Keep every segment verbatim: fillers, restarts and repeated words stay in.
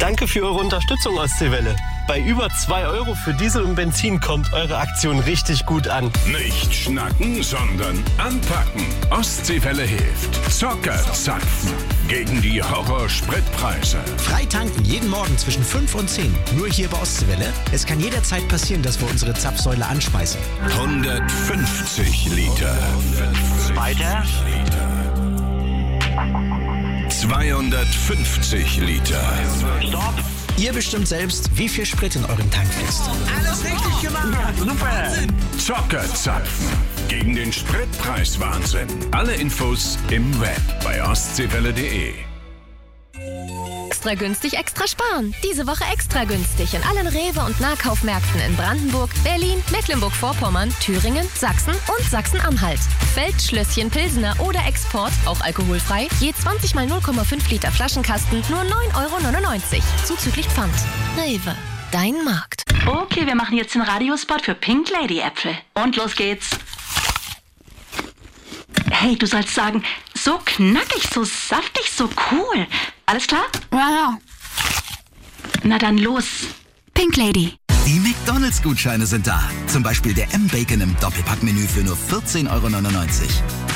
Danke für eure Unterstützung, Ostseewelle. Bei über zwei Euro für Diesel und Benzin kommt eure Aktion richtig gut an. Nicht schnacken, sondern anpacken. Ostseewelle hilft. Zocker zapfen gegen die Horror-Spritpreise. Frei tanken jeden Morgen zwischen fünf und zehn. Nur hier bei Ostseewelle. Es kann jederzeit passieren, dass wir unsere Zapfsäule anspeisen. hundertfünfzig Liter. Weiter. zweihundertfünfzig Liter. Stopp. Ihr bestimmt selbst, wie viel Sprit in euren Tank fließt. Alles richtig gemacht. Ja, super. Zockerzapfen gegen den Spritpreiswahnsinn. Alle Infos im Web bei ostseewelle punkt de. Extra günstig, extra sparen. Diese Woche extra günstig in allen Rewe- und Nahkaufmärkten in Brandenburg, Berlin, Mecklenburg-Vorpommern, Thüringen, Sachsen und Sachsen-Anhalt. Feldschlösschen Pilsener oder Export, auch alkoholfrei, je zwanzig mal null Komma fünf Liter Flaschenkasten, nur neun Euro neunundneunzig, zuzüglich Pfand. Rewe, dein Markt. Okay, wir machen jetzt den Radiospot für Pink Lady Äpfel. Und los geht's. Hey, du sollst sagen, so knackig, so saftig, so cool. Alles klar? Ja, ja. Na dann los. Pink Lady. Die McDonalds-Gutscheine sind da. Zum Beispiel der M-Bacon im Doppelpackmenü für nur vierzehn Euro neunundneunzig.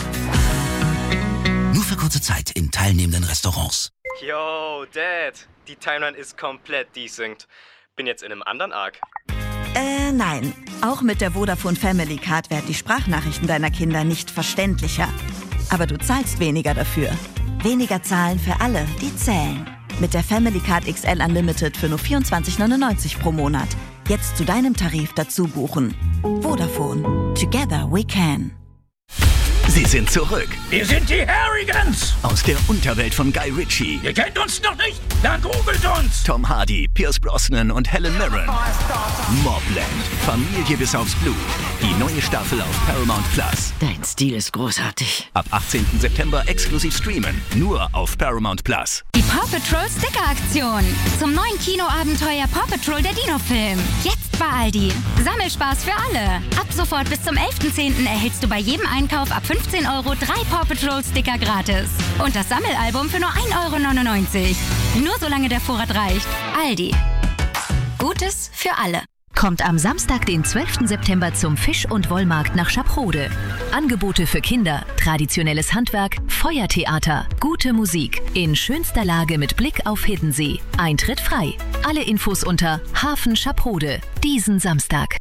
Nur für kurze Zeit in teilnehmenden Restaurants. Yo, Dad. Die Timeline ist komplett desynced. Bin jetzt in einem anderen Arc. Äh, nein. Auch mit der Vodafone Family Card werden die Sprachnachrichten deiner Kinder nicht verständlicher. Aber du zahlst weniger dafür. Weniger zahlen für alle, die zählen. Mit der Family Card X L Unlimited für nur vierundzwanzig neunundneunzig pro Monat. Jetzt zu deinem Tarif dazu buchen. Vodafone. Together we can. Sie sind zurück. Wir sind die Harrigans. Aus der Unterwelt von Guy Ritchie. Ihr kennt uns noch nicht? Dann googelt uns. Tom Hardy, Pierce Brosnan und Helen Mirren. Mobland. Familie bis aufs Blut. Die neue Staffel auf Paramount Plus. Dein Stil ist großartig. Ab achtzehnten September exklusiv streamen. Nur auf Paramount Plus. Die Paw Patrol Sticker-Aktion. Zum neuen Kinoabenteuer Paw Patrol der Dino-Film. Jetzt bei Aldi. Sammelspaß für alle. Ab sofort bis zum elften zehnten erhältst du bei jedem Einkauf ab fünfzehn Euro drei Paw Patrol Sticker gratis. Und das Sammelalbum für nur ein Euro neunundneunzig. Nur solange der Vorrat reicht. Aldi. Gutes für alle. Kommt am Samstag, den zwölften September zum Fisch- und Wollmarkt nach Schaprode. Angebote für Kinder, traditionelles Handwerk, Feuertheater, gute Musik in schönster Lage mit Blick auf Hiddensee. Eintritt frei. Alle Infos unter Hafen Schaprode. Diesen Samstag.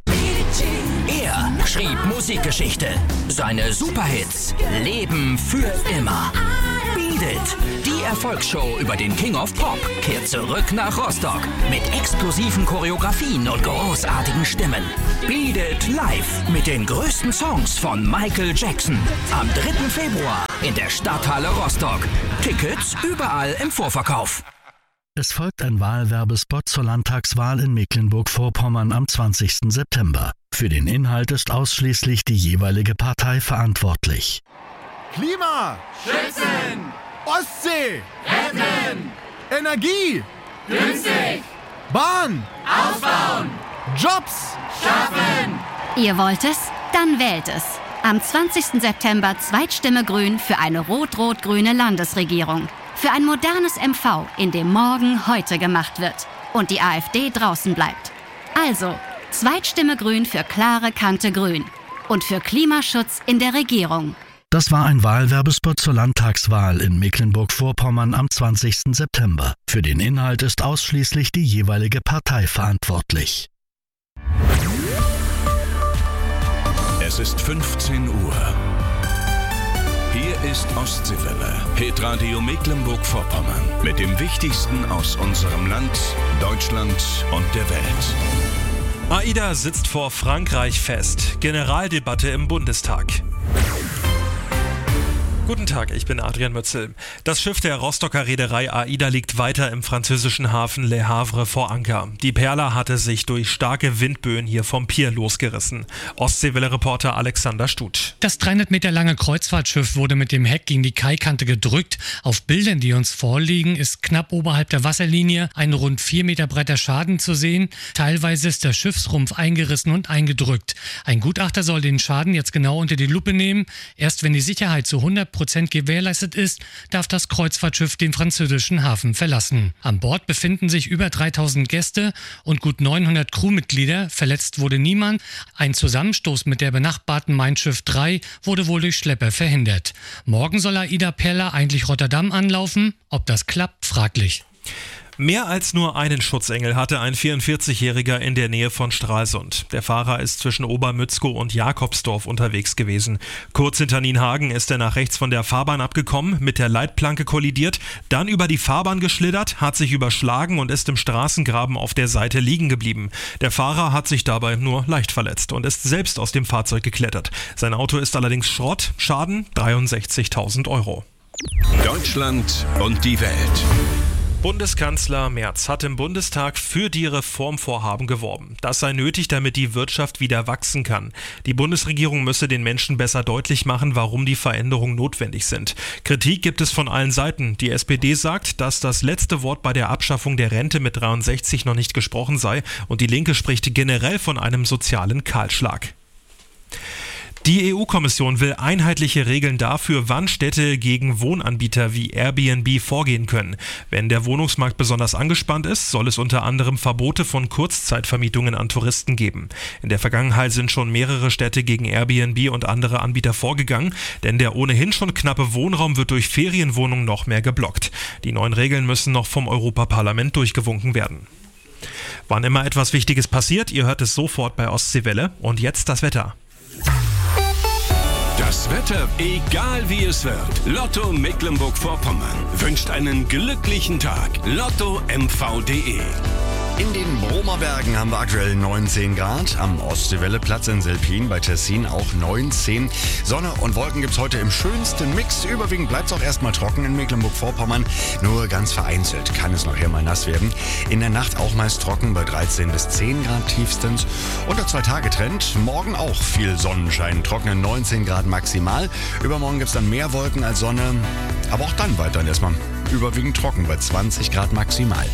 Er schrieb Musikgeschichte. Seine Superhits leben für immer. Beat It, die Erfolgsshow über den King of Pop, kehrt zurück nach Rostock mit explosiven Choreografien und großartigen Stimmen. Beat It live mit den größten Songs von Michael Jackson. Am dritten Februar in der Stadthalle Rostock. Tickets überall im Vorverkauf. Es folgt ein Wahlwerbespot zur Landtagswahl in Mecklenburg-Vorpommern am zwanzigsten September. Für den Inhalt ist ausschließlich die jeweilige Partei verantwortlich. Klima! Schützen! Ostsee! Retten! Energie! Günstig! Bahn! Ausbauen! Jobs! Schaffen! Ihr wollt es? Dann wählt es. Am zwanzigsten September Zweitstimme Grün für eine rot-rot-grüne Landesregierung. Für ein modernes M V, in dem morgen heute gemacht wird. Und die AfD draußen bleibt. Also, Zweitstimme Grün für klare Kante Grün. Und für Klimaschutz in der Regierung. Das war ein Wahlwerbespot zur Landtagswahl in Mecklenburg-Vorpommern am zwanzigsten September. Für den Inhalt ist ausschließlich die jeweilige Partei verantwortlich. Es ist fünfzehn Uhr. Hier ist Ostseewelle, Hitradio Mecklenburg-Vorpommern. Mit dem Wichtigsten aus unserem Land, Deutschland und der Welt. AIDA sitzt vor Frankreich fest. Generaldebatte im Bundestag. Guten Tag, ich bin Adrian Mützel. Das Schiff der Rostocker Reederei AIDA liegt weiter im französischen Hafen Le Havre vor Anker. Die Perla hatte sich durch starke Windböen hier vom Pier losgerissen. Ostseewelle-Reporter Alexander Stut. Das dreihundert Meter lange Kreuzfahrtschiff wurde mit dem Heck gegen die Kaikante gedrückt. Auf Bildern, die uns vorliegen, ist knapp oberhalb der Wasserlinie ein rund vier Meter breiter Schaden zu sehen. Teilweise ist der Schiffsrumpf eingerissen und eingedrückt. Ein Gutachter soll den Schaden jetzt genau unter die Lupe nehmen. Erst wenn die Sicherheit zu hundert Prozent gewährleistet ist, darf das Kreuzfahrtschiff den französischen Hafen verlassen. An Bord befinden sich über dreitausend Gäste und gut neunhundert Crewmitglieder. Verletzt wurde niemand. Ein Zusammenstoß mit der benachbarten Mein Schiff drei wurde wohl durch Schlepper verhindert. Morgen soll AIDA Perla eigentlich Rotterdam anlaufen. Ob das klappt, fraglich. Mehr als nur einen Schutzengel hatte ein vierundvierzigjähriger in der Nähe von Stralsund. Der Fahrer ist zwischen Obermützkow und Jakobsdorf unterwegs gewesen. Kurz hinter Nienhagen ist er nach rechts von der Fahrbahn abgekommen, mit der Leitplanke kollidiert, dann über die Fahrbahn geschlittert, hat sich überschlagen und ist im Straßengraben auf der Seite liegen geblieben. Der Fahrer hat sich dabei nur leicht verletzt und ist selbst aus dem Fahrzeug geklettert. Sein Auto ist allerdings Schrott, Schaden dreiundsechzigtausend Euro. Deutschland und die Welt. Bundeskanzler Merz hat im Bundestag für die Reformvorhaben geworben. Das sei nötig, damit die Wirtschaft wieder wachsen kann. Die Bundesregierung müsse den Menschen besser deutlich machen, warum die Veränderungen notwendig sind. Kritik gibt es von allen Seiten. Die S P D sagt, dass das letzte Wort bei der Abschaffung der Rente mit dreiundsechzig noch nicht gesprochen sei, und die Linke spricht generell von einem sozialen Kahlschlag. Die E U-Kommission will einheitliche Regeln dafür, wann Städte gegen Wohnanbieter wie Airbnb vorgehen können. Wenn der Wohnungsmarkt besonders angespannt ist, soll es unter anderem Verbote von Kurzzeitvermietungen an Touristen geben. In der Vergangenheit sind schon mehrere Städte gegen Airbnb und andere Anbieter vorgegangen, denn der ohnehin schon knappe Wohnraum wird durch Ferienwohnungen noch mehr geblockt. Die neuen Regeln müssen noch vom Europaparlament durchgewunken werden. Wann immer etwas Wichtiges passiert, ihr hört es sofort bei Ostseewelle. Und jetzt das Wetter. Das Wetter, egal wie es wird. Lotto Mecklenburg-Vorpommern wünscht einen glücklichen Tag. Lotto M V punkt de. In den Bromer Bergen haben wir aktuell neunzehn Grad. Am Ostseewelleplatz in Selpin bei Tessin auch neunzehn. Sonne und Wolken gibt's heute im schönsten Mix. Überwiegend bleibt es auch erstmal trocken in Mecklenburg-Vorpommern. Nur ganz vereinzelt kann es nachher mal nass werden. In der Nacht auch meist trocken bei dreizehn bis zehn Grad tiefstens. Und der Zwei-Tage-Trend. Morgen auch viel Sonnenschein. Trockene neunzehn Grad maximal. Übermorgen gibt's dann mehr Wolken als Sonne. Aber auch dann weiterhin erstmal überwiegend trocken bei zwanzig Grad maximal.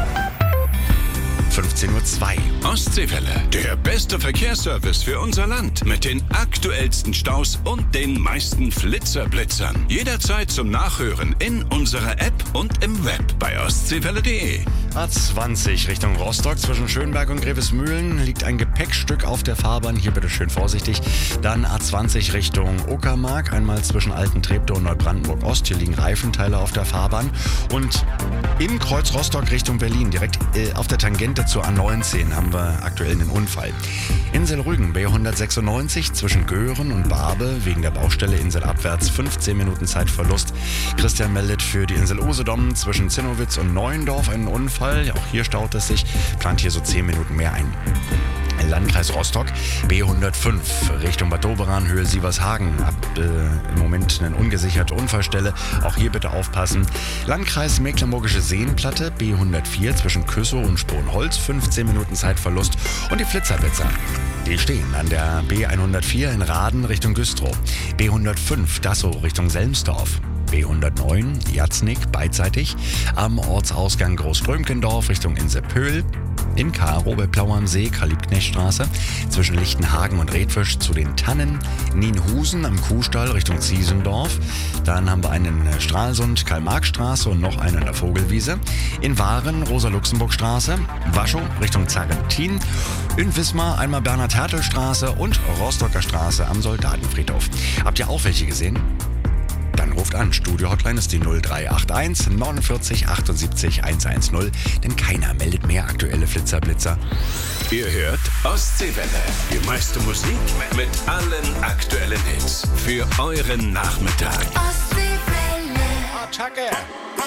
fünfzehn Uhr zwei. Ostseewelle, der beste Verkehrsservice für unser Land. Mit den aktuellsten Staus und den meisten Flitzerblitzern. Jederzeit zum Nachhören in unserer App und im Web bei ostseewelle punkt de. A zwanzig Richtung Rostock zwischen Schönberg und Grevesmühlen liegt ein Gepäckstück auf der Fahrbahn. Hier bitte schön vorsichtig. Dann A zwanzig Richtung Uckermark, einmal zwischen Alten Treptow und Neubrandenburg Ost. Hier liegen Reifenteile auf der Fahrbahn. Und im Kreuz Rostock Richtung Berlin, direkt äh, auf der Tangente zur A neunzehn, haben wir aktuell einen Unfall. Insel Rügen, B hundertsechsundneunzig zwischen Göhren und Barbe, wegen der Baustelle Insel abwärts fünfzehn Minuten Zeitverlust. Christian meldet für die Insel Usedom zwischen Zinnowitz und Neuendorf einen Unfall. Auch hier staut es sich, plant hier so zehn Minuten mehr ein. Landkreis Rostock, B hundertfünf Richtung Bad Doberan, Höhe Sievershagen. Ab äh, im Moment eine ungesicherte Unfallstelle. Auch hier bitte aufpassen. Landkreis Mecklenburgische Seenplatte, B hundertvier zwischen Küssow und Sponholz, fünfzehn Minuten Zeitverlust. Und die Flitzerblitzer, die stehen an der B hundertvier in Raden Richtung Güstrow. B hundertfünf Dassow Richtung Selmsdorf. B hundertneun Jatznig beidseitig am Ortsausgang Großströmkendorf Richtung Insepöhl. In Karow bei Plau am See, Karl-Liebknecht-Straße, zwischen Lichtenhagen und Redfisch zu den Tannen. Nienhusen am Kuhstall Richtung Ziesendorf. Dann haben wir einen Stralsund, Karl-Marx-Straße und noch einen in der Vogelwiese. In Waren, Rosa-Luxemburg-Straße, Waschow Richtung Zarrentin. In Wismar einmal Bernhard-Hertel-Straße und Rostocker Straße am Soldatenfriedhof. Habt ihr auch welche gesehen? Dann ruft an. Studio-Hotline ist die null drei acht eins neunundvierzig achtundsiebzig hundertzehn, denn keiner meldet mehr aktuelle Flitzerblitzer. Ihr hört Ostseewelle, die meiste Musik mit allen aktuellen Hits für euren Nachmittag. Ostseewelle. Attacke.